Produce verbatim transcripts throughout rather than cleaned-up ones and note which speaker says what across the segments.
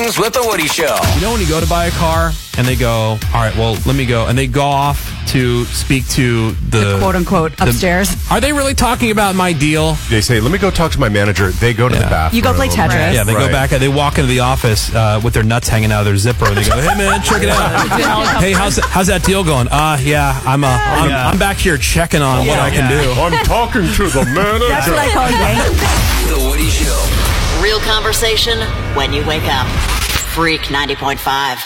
Speaker 1: Mornings with the Woody Show.
Speaker 2: You know when you go to buy a car and they go, all right, well, let me go. And they go off to speak to the...
Speaker 3: The quote-unquote
Speaker 2: the,
Speaker 3: upstairs.
Speaker 2: Are they really talking about my deal?
Speaker 4: They say, let me go talk to my manager. They go to
Speaker 2: Yeah.
Speaker 4: the bathroom.
Speaker 3: You go play Tetris.
Speaker 2: Yeah, they
Speaker 4: Right.
Speaker 2: go back. They walk into the office uh, with their nuts hanging out of their zipper, and they go, "Hey man, check it out. Hey, how's how's that deal going? Uh, yeah, I'm uh, I'm,
Speaker 5: Yeah.
Speaker 2: I'm back here checking on what I can
Speaker 5: Yeah.
Speaker 2: do."
Speaker 4: I'm talking to the manager.
Speaker 3: That's what I call yank.
Speaker 1: The Woody Show.
Speaker 6: Real conversation when you wake up. Freak ninety point five.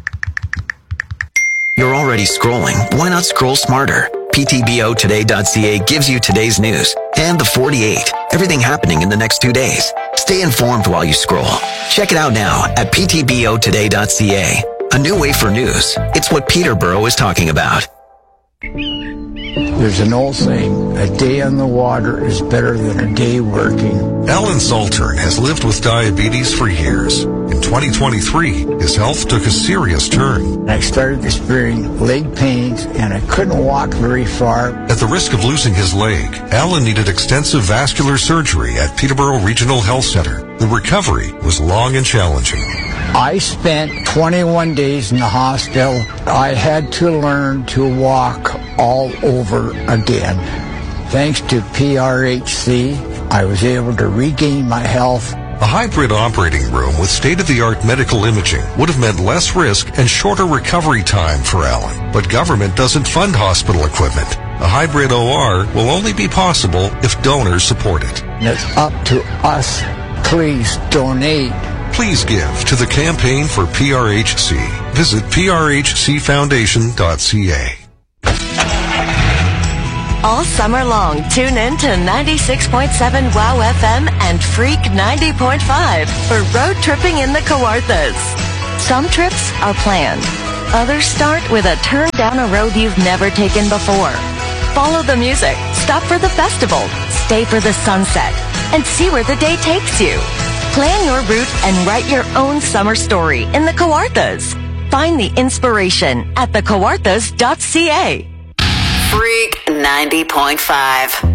Speaker 7: You're already scrolling. Why not scroll smarter? P T B O today dot C A gives you today's news and the forty-eight. Everything happening in the next two days. Stay informed while you scroll. Check it out now at P T B O today dot C A. A new way for news. It's what Peterborough is talking about.
Speaker 8: There's an old saying, a day on the water is better than a day working.
Speaker 9: Alan Saltern has lived with diabetes for years. In twenty twenty-three, his health took a serious turn.
Speaker 8: I started experiencing leg pains and I couldn't walk very far.
Speaker 9: At the risk of losing his leg, Alan needed extensive vascular surgery at Peterborough Regional Health Center. The recovery was long and challenging.
Speaker 8: I spent twenty-one days in the hospital. I had to learn to walk all over again. Thanks to P R H C, I was able to regain my health.
Speaker 9: A hybrid operating room with state-of-the-art medical imaging would have meant less risk and shorter recovery time for Alan. But government doesn't fund hospital equipment. A hybrid O R will only be possible if donors support it.
Speaker 8: And it's up to us. Please donate.
Speaker 9: Please give to the campaign for P R H C. Visit P R H C foundation dot C A.
Speaker 6: All summer long, tune in to ninety-six point seven WOW F M and Freak ninety point five for road tripping in the Kawarthas. Some trips are planned. Others start with a turn down a road you've never taken before. Follow the music, stop for the festival, stay for the sunset, and see where the day takes you. Plan your route and write your own summer story in the Kawarthas. Find the inspiration at the kawarthas dot C A. Freak ninety point five.